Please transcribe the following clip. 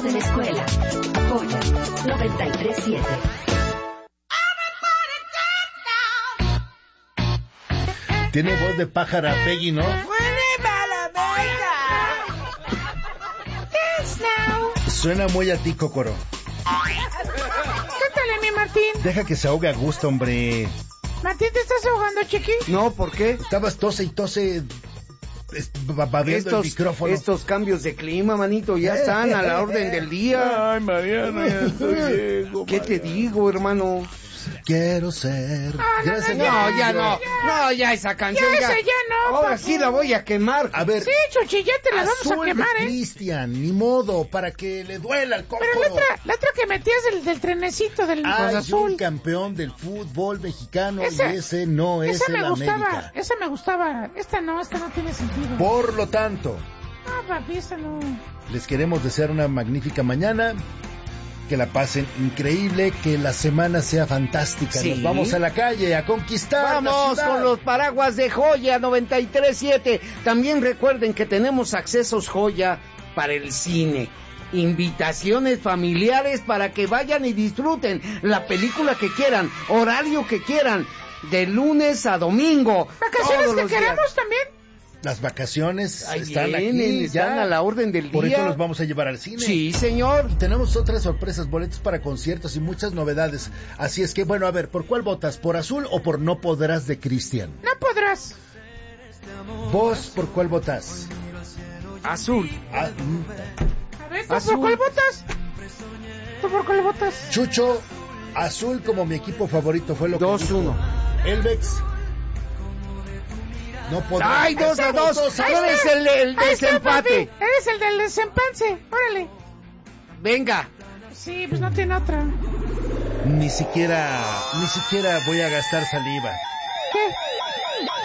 de la escuela. Joya 93.7. Tiene voz de pájara Peggy, ¿no? Suena muy a ti, Cocoro. Cántale, mi Martín. Deja que se ahogue a gusto, hombre. Martín, ¿te estás ahogando, chiqui? No, ¿por qué? Estabas tose y tose babeando el micrófono. Estos cambios de clima, manito, ya están a la orden del día. Ay, Mariano, ya estoy viejo. ¿Qué te digo, hermano? Quiero ser. Gracias, No, ya esa canción Ya esa ya no, Ahora papi. sí la voy a quemar. A ver. Sí, Chuchi, ya te la vamos a Azul quemar, de Cristian, ni modo, para que le duela el cócoro. Pero la otra que metías del trenecito del Cruz Hay Azul. un campeón del fútbol mexicano Esa- y ese no es Esa el me gustaba, América. esa me gustaba. Esta no tiene sentido. Por lo tanto, No, papi, esta no. les queremos desear una magnífica mañana, que la pasen increíble, que la semana sea fantástica. Sí. Nos vamos a la calle a conquistar la Vamos ciudad. con los paraguas de Joya 93.7. También recuerden que tenemos accesos Joya para el cine. Invitaciones familiares para que vayan y disfruten la película que quieran, horario que quieran, de lunes a domingo. Vacaciones todos que los días. queramos también. Las vacaciones Ahí están vienen, aquí, están ya. a la orden del Por día. eso los vamos a llevar al cine. Sí, señor. Y tenemos otras sorpresas, boletos para conciertos y muchas novedades. Así es que, bueno, a ver, ¿por cuál votas? ¿Por Azul o por No Podrás de Cristian? No podrás. ¿Vos por cuál votas? Azul. Ah, A ver, ¿tú Azul. por cuál votas? ¿Tú por cuál votas? Chucho, Azul como mi equipo favorito fue lo que 2-1. dijo. Elvex, No podrás. ¡Ay, 2-2! Ahí Eres está. el Ahí está, desempate. papi. Eres el del desempance. Órale. Venga. Sí, pues no tiene otra. Ni siquiera voy a gastar saliva. ¿Qué?